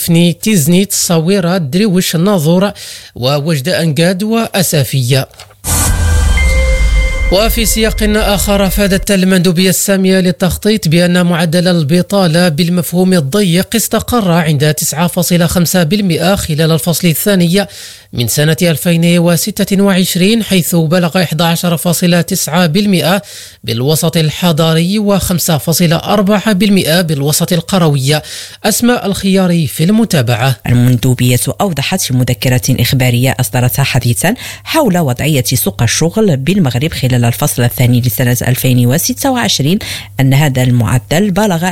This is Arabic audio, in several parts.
كفني، تيزني، تصاويرة، درويش، الناظور، ووجد أنقاد وأسافية. وفي سياق آخر، أفادت المندوبية السامية للتخطيط بأن معدل البطالة بالمفهوم الضيق استقر عند 9.5% خلال الفصل الثاني من سنة 2026، حيث بلغ 11.9% بالوسط الحضري و5.4% بالوسط القروي. أسماء الخياري في المتابعة. المندوبية أوضحت في مذكرة إخبارية أصدرتها حديثا حول وضعية سوق الشغل بالمغرب خلال الفصل الثاني لسنة 2026 أن هذا المعدل بلغ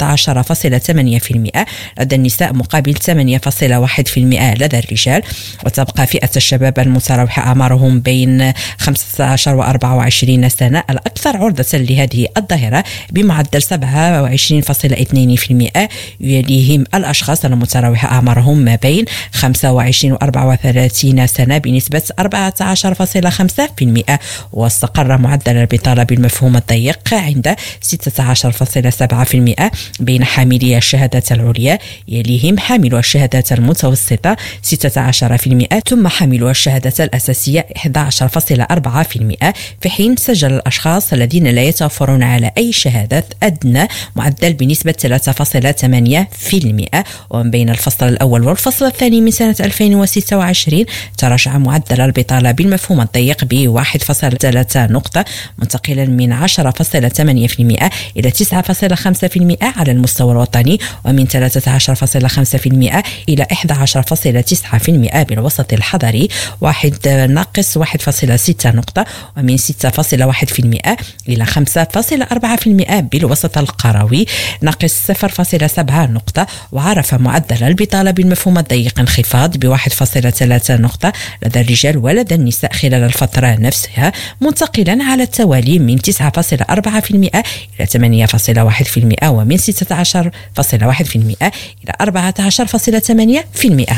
14.8% لدى النساء مقابل 8.1% لدى الرجال. وتبقى فئة الشباب المتراوحة أعمارهم بين 15 و 24 سنة الأكثر عرضة لهذه الظاهرة بمعدل 27.2%، يليهم الأشخاص المتراوحة أعمارهم ما بين 25 و 34 سنة بنسبة 14.5%. واستقر معدل البطالة بالمفهوم الضيق عند 16.7% بين حاملي الشهادات العليا، يليهم حاملو الشهادات المتوسطة 16%، ثم حاملو الشهادات الأساسية 11.4%، في حين سجل الأشخاص الذين لا يتوفرون على أي شهادات أدنى معدل بنسبة 3.8%. ومن بين الفصل الأول والفصل الثاني من سنة 2026 تراجع معدل البطالة بالمفهوم الضيق ب1.3 نقطة، منتقلا من 10.8% إلى 9.5% على المستوى الوطني، ومن 13.5% إلى 11.9% بالوسط الحضري، 1.6 نقطة، ومن 6.1% إلى 5.4% بالوسط القروي، ناقص 0.7 نقطة. وعرف معدل البطالة بالمفهوم الضيق انخفاض ب1.3 نقطة لدى الرجال ولدى النساء خلال الفترة نفسها، منتقلا على التوالي من 9.4% إلى 8.1%، ومن 16.1% إلى 14.8%.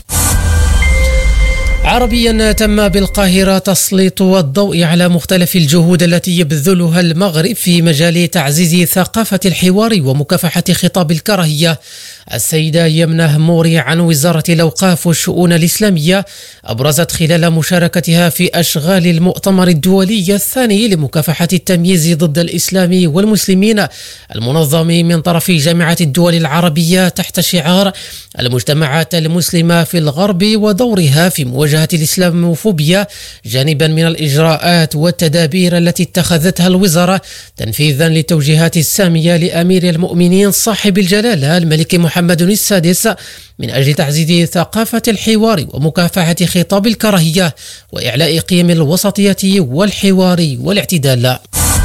عربيا، تم بالقاهرة تسليط الضوء على مختلف الجهود التي يبذلها المغرب في مجال تعزيز ثقافة الحوار ومكافحة خطاب الكراهية. السيدة يمنة موري عن وزارة الأوقاف والشؤون الإسلامية أبرزت خلال مشاركتها في أشغال المؤتمر الدولي الثاني لمكافحة التمييز ضد الإسلام والمسلمين المنظم من طرف جامعة الدول العربية تحت شعار المجتمعات المسلمة في الغرب ودورها في مواجهة الإسلاموفوبيا، جانبا من الإجراءات والتدابير التي اتخذتها الوزارة تنفيذا للتوجيهات السامية لأمير المؤمنين صاحب الجلالة الملك محمد السادس من أجل تعزيز ثقافة الحوار ومكافحة خطاب الكراهية وإعلاء قيم الوسطية والحوار والاعتدال.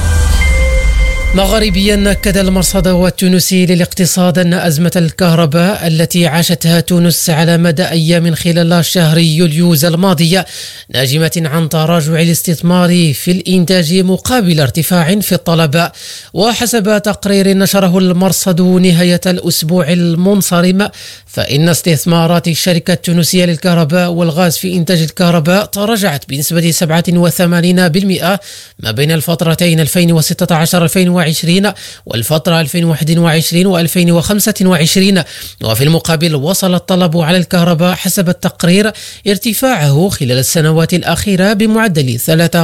مغاربيا، أكد المرصد التونسي للاقتصاد أن أزمة الكهرباء التي عاشتها تونس على مدى أيام خلال شهر يوليوز الماضي ناجمة عن تراجع الاستثمار في الإنتاج مقابل ارتفاع في الطلب. وحسب تقرير نشره المرصد نهاية الأسبوع المنصرم، فإن استثمارات الشركة التونسية للكهرباء والغاز في إنتاج الكهرباء تراجعت بنسبة 87% ما بين الفترتين 2016-2020 والفترة 2021 و2025. وفي المقابل وصل الطلب على الكهرباء حسب التقرير ارتفاعه خلال السنوات الأخيرة بمعدل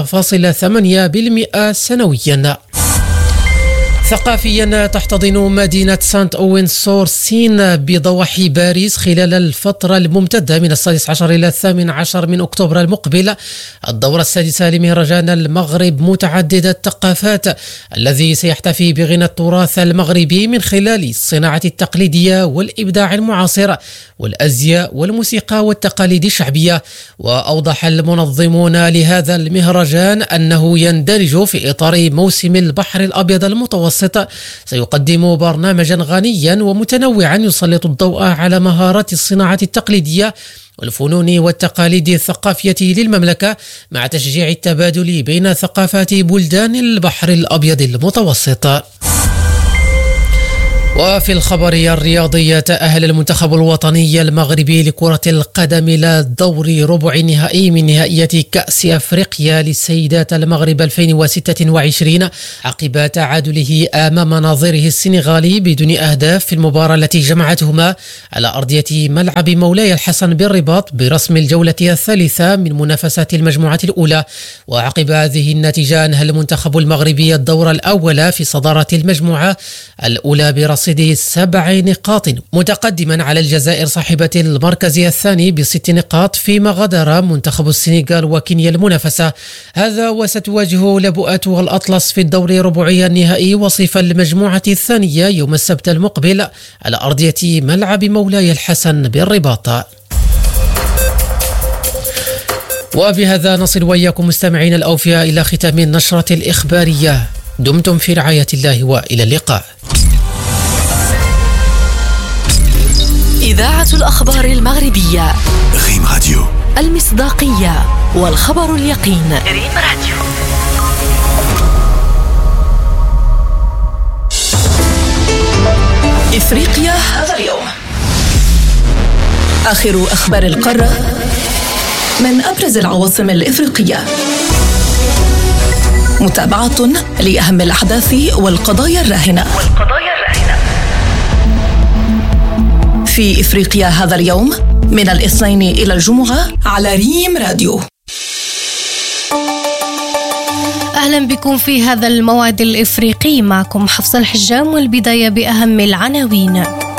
3.8% سنويا. ثقافيا، تحتضن مدينة سانت أوين سور سين بضواحي باريس خلال الفترة الممتدة من 16 إلى 18 من أكتوبر المقبل الدورة السادسة لمهرجان المغرب متعدد الثقافات، الذي سيحتفي بغنى التراث المغربي من خلال الصناعة التقليدية والإبداع المعاصر والأزياء والموسيقى والتقاليد الشعبية. وأوضح المنظمون لهذا المهرجان أنه يندرج في إطار موسم البحر الأبيض المتوسط، سيقدم برنامجا غنيا ومتنوعا يسلط الضوء على مهارات الصناعة التقليدية والفنون والتقاليد الثقافية للمملكة، مع تشجيع التبادل بين ثقافات بلدان البحر الأبيض المتوسط. وفي الخبر الرياضي، تأهل المنتخب الوطني المغربي لكرة القدم إلى دور ربع نهائي من نهائيات كأس أفريقيا للسيدات المغرب 2026 عقب تعادله أمام نظيره السنغالي بدون أهداف في المباراة التي جمعتهما على أرضية ملعب مولاي الحسن بالرباط برسم الجولة الثالثة من منافسات المجموعة الأولى. وعقب هذه النتيجة أنهى المنتخب المغربي الدور الأول في صدارة المجموعة الأولى برصيد 7 نقاط، متقدما على الجزائر صاحبة المركز الثاني ب6 نقاط، فيما غادر منتخب السنغال وكينيا المنافسة. هذا وستواجه لبؤة والأطلس في الدور ربعي النهائي وصيف المجموعة الثانية يوم السبت المقبل على أرضية ملعب مولاي الحسن بالرباط. وبهذا نصل وإياكم مستمعين الأوفياء إلى ختام النشرة الإخبارية. دمتم في رعاية الله وإلى اللقاء. إذاعة الأخبار المغربية ريم راديو، المصداقية والخبر اليقين. ريم راديو. إفريقيا هذا اليوم، آخر أخبار القارة من أبرز العواصم الإفريقية، متابعة لأهم الأحداث والقضايا الراهنة في إفريقيا هذا اليوم من الاثنين إلى الجمعة على ريم راديو. أهلا بكم في هذا الموعد الإفريقي، معكم حفصة الحجام، والبداية بأهم العناوين.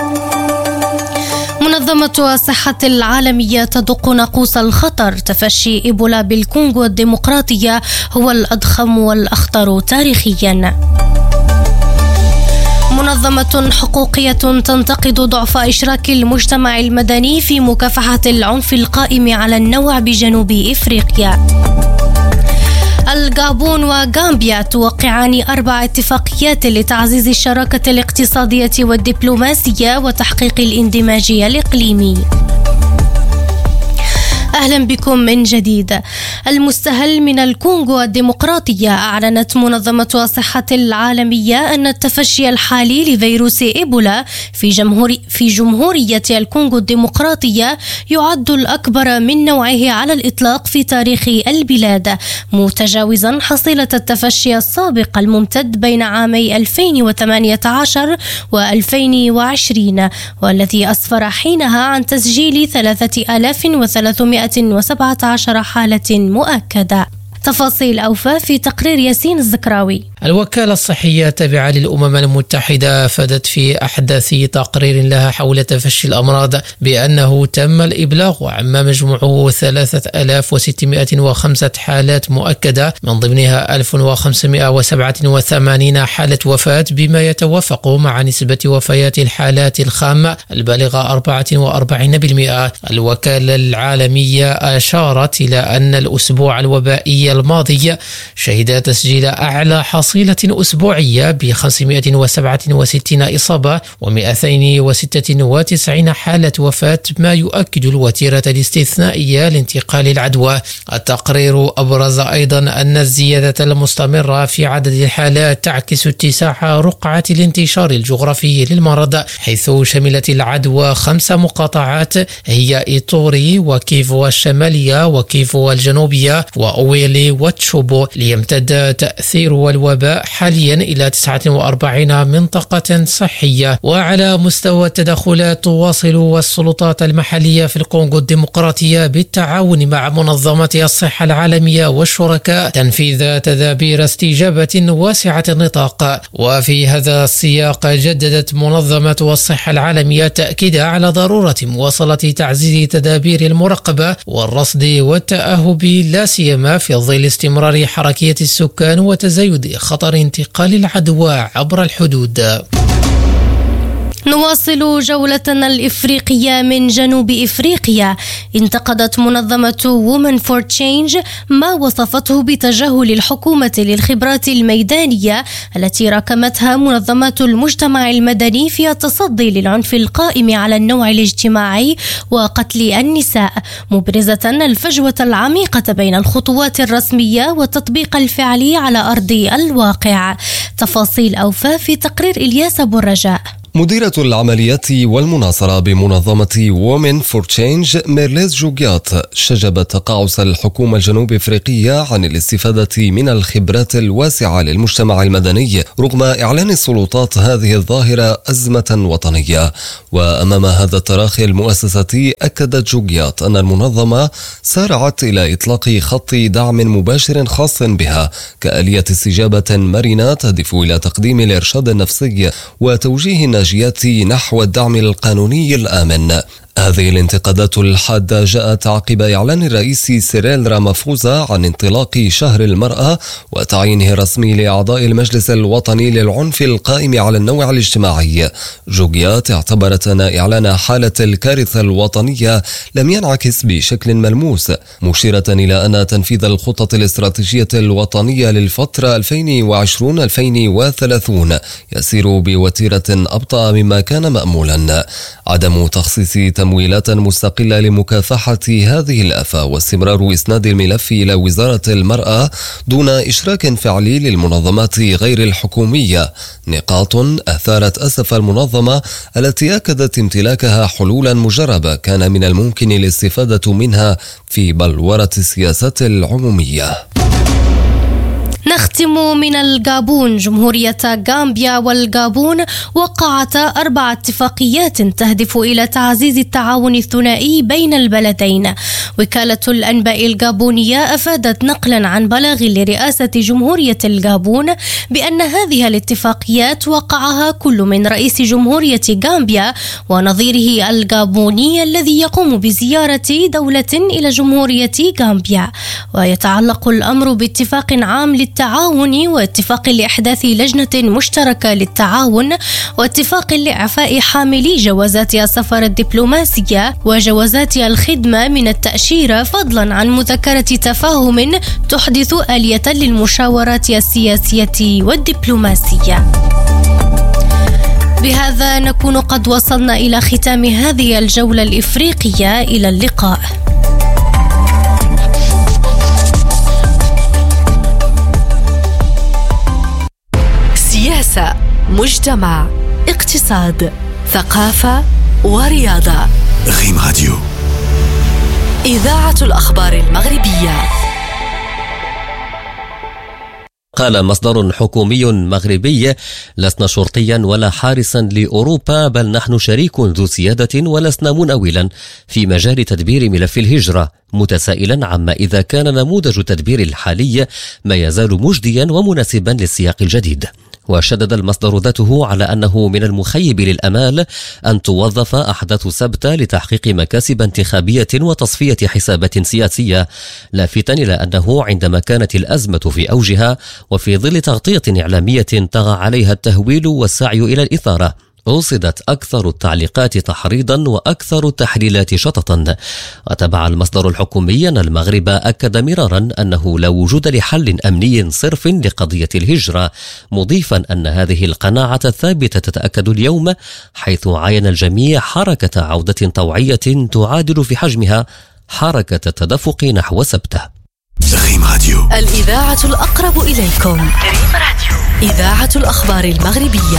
منظمة الصحة العالمية تدق ناقوس الخطر، تفشي إيبولا بالكونغو الديمقراطية هو الأضخم والأخطر تاريخيا. منظمة حقوقية تنتقد ضعف إشراك المجتمع المدني في مكافحة العنف القائم على النوع بجنوب إفريقيا. الغابون وغامبيا توقعان 4 اتفاقيات لتعزيز الشراكة الاقتصادية والدبلوماسية وتحقيق الاندماج الإقليمي. أهلا بكم من جديد. المستهل من الكونغو الديمقراطية، أعلنت منظمة الصحة العالمية أن التفشي الحالي لفيروس إيبولا في جمهورية الكونغو الديمقراطية يعد الأكبر من نوعه على الإطلاق في تاريخ البلاد، متجاوزا حصيلة التفشي السابق الممتد بين عامي 2018 و2020، والذي أسفر حينها عن تسجيل 3317 حالة مؤكدة. تفاصيل أوفى في تقرير ياسين الزكراوي. الوكالة الصحية التابعة للأمم المتحدة أفادت في أحدث تقرير لها حول تفشي الأمراض بأنه تم الإبلاغ عما مجموعه 3605 حالات مؤكدة، من ضمنها 1587 حالة وفاة، بما يتوافق مع نسبة وفيات الحالات الخامة البالغة 44%. الوكالة العالمية أشارت إلى أن الأسبوع الوبائي الماضي شهد تسجيل أعلى حصيلة أسبوعية ب 567 إصابة و296 حالة وفاة، ما يؤكد الوتيرة الاستثنائية لانتقال العدوى. التقرير أبرز أيضا أن الزيادة المستمرة في عدد الحالات تعكس اتساع رقعة الانتشار الجغرافي للمرض، حيث شملت العدوى 5 مقاطعات هي إيطوري وكيفو الشمالية وكيفو الجنوبية وأويلي وتشوبو، ليمتد تأثير الوباء حاليا إلى 49 منطقة صحية. وعلى مستوى التدخلات، تواصل السلطات المحلية في الكونغو الديمقراطية بالتعاون مع منظمة الصحة العالمية والشركاء تنفيذ تدابير استجابة واسعة النطاق. وفي هذا السياق، جددت منظمة الصحة العالمية التأكيد على ضرورة مواصلة تعزيز تدابير المراقبة والرصد والتأهب، لا سيما في ظل استمرار حركية السكان وتزايد خطر انتقال العدوى عبر الحدود. نواصل جولتنا الإفريقية من جنوب إفريقيا. انتقدت منظمة Women for Change ما وصفته بتجاهل الحكومة للخبرات الميدانية التي راكمتها منظمات المجتمع المدني في التصدي للعنف القائم على النوع الاجتماعي وقتل النساء، مبرزة الفجوة العميقة بين الخطوات الرسمية والتطبيق الفعلي على أرض الواقع. تفاصيل أوفى في تقرير إلياس أبو الرجاء. مديرة العمليات والمناصرة بمنظمة Women for Change ميرليز جوغيات شجبت تقاعس الحكومة الجنوب افريقية عن الاستفادة من الخبرات الواسعة للمجتمع المدني رغم إعلان السلطات هذه الظاهرة أزمة وطنية. وأمام هذا التراخي المؤسساتي أكدت جوغيات أن المنظمة سارعت إلى إطلاق خط دعم مباشر خاص بها كآلية استجابة مرنة تهدف إلى تقديم الإرشاد النفسي وتوجيه الناجيات نحو الدعم القانوني الآمن. هذه الانتقادات الحادة جاءت عقب إعلان الرئيس سيريل رامافوزا عن انطلاق شهر المرأة وتعيينه الرسمي لأعضاء المجلس الوطني للعنف القائم على النوع الاجتماعي. جوغيات اعتبرت أن إعلان حالة الكارثة الوطنية لم ينعكس بشكل ملموس، مشيرة إلى أن تنفيذ الخطط الاستراتيجية الوطنية للفترة 2020-2030 يسير بوتيرة أبطأ مما كان مأمولا. عدم تخصيص تمويلات مستقلة لمكافحة هذه الآفة واستمرار إسناد الملف إلى وزارة المرأة دون إشراك فعلي للمنظمات غير الحكومية نقاط أثارت أسف المنظمة التي أكدت امتلاكها حلولا مجربة كان من الممكن الاستفادة منها في بلورة السياسات العمومية. نختم من الغابون. جمهورية غامبيا والغابون وقعتا 4 اتفاقيات تهدف إلى تعزيز التعاون الثنائي بين البلدين. وكالة الأنباء الغابونية أفادت نقلا عن بلاغ لرئاسة جمهورية الغابون بأن هذه الاتفاقيات وقعها كل من رئيس جمهورية غامبيا ونظيره الغابوني الذي يقوم بزيارة دولة إلى جمهورية غامبيا. ويتعلق الأمر باتفاق عام للتعاون واتفاق لإحداث لجنة مشتركة للتعاون واتفاق لإعفاء حاملي جوازات السفر الدبلوماسية وجوازات الخدمة من التأشيرة فضلا عن مذكرة تفاهم تحدث آلية للمشاورات السياسية والدبلوماسية. بهذا نكون قد وصلنا إلى ختام هذه الجولة الإفريقية. إلى اللقاء. سياسة، مجتمع، اقتصاد، ثقافة ورياضة. ريم راديو، إذاعة الأخبار المغربية. قال مصدر حكومي مغربي: لسنا شرطيا ولا حارسا لأوروبا، بل نحن شريك ذو سيادة ولسنا مناولا في مجال تدبير ملف الهجرة، متسائلا عما إذا كان نموذج التدبير الحالي ما يزال مجديا ومناسبا للسياق الجديد. وشدد المصدر ذاته على أنه من المخيب للأمال أن توظف أحداث سبتة لتحقيق مكاسب انتخابية وتصفية حسابات سياسية، لافتا إلى أنه عندما كانت الأزمة في أوجها وفي ظل تغطية إعلامية طغى عليها التهويل والسعي إلى الإثارة، رصدت أكثر التعليقات تحريضا وأكثر التحليلات شططا. وتبع المصدر الحكومي أن المغرب أكد مرارا أنه لا وجود لحل أمني صرف لقضية الهجرة، مضيفا أن هذه القناعة الثابتة تتأكد اليوم حيث عاين الجميع حركة عودة طوعية تعادل في حجمها حركة التدفق نحو سبتة. ريم راديو، الإذاعة الأقرب إليكم. ريم راديو، إذاعة الأخبار المغربية.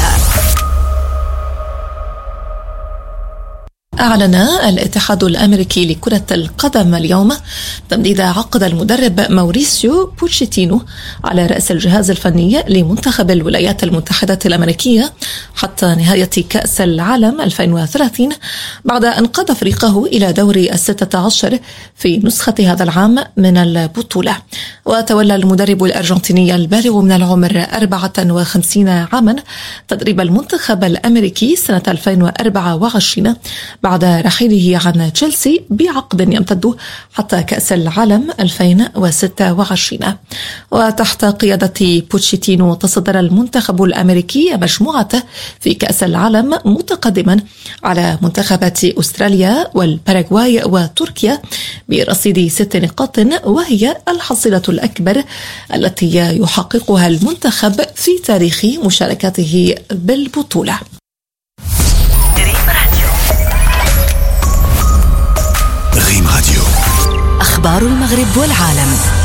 أعلن الاتحاد الأمريكي لكرة القدم اليوم تمديد عقد المدرب ماوريسيو بوتشيتينو على رأس الجهاز الفني لمنتخب الولايات المتحدة الأمريكية حتى نهاية كأس العالم 2030 بعد أن قاد فريقه إلى دور 16 في نسخة هذا العام من البطولة. وتولى المدرب الأرجنتيني البالغ من العمر 54 عاما تدريب المنتخب الأمريكي سنة 2024 بعد رحيله عن تشيلسي بعقد يمتد حتى كأس العالم 2026. وتحت قيادة بوتشيتينو تصدر المنتخب الأمريكي مجموعته في كأس العالم متقدما على منتخبات أستراليا والباراغواي وتركيا برصيد 6 نقاط، وهي الحصيلة الأكبر التي يحققها المنتخب في تاريخ مشاركته بالبطولة. ريم راديو، أخبار المغرب والعالم.